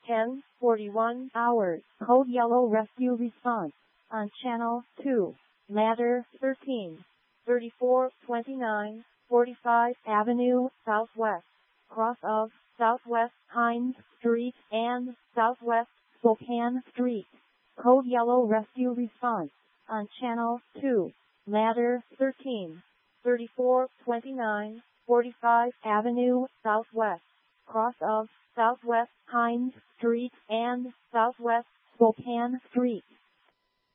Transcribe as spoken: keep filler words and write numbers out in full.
ten forty-one hours. Code Yellow Rescue Response on Channel two. Ladder thirteen, thirty-four twenty-nine, forty-five Avenue Southwest. Cross of Southwest Hines Street and Southwest Spokane Street. Code Yellow Rescue Response on Channel two. Ladder thirteen, thirty-four twenty-nine, forty-five Avenue Southwest. Cross of Southwest Hines Street and Southwest Spokane Street.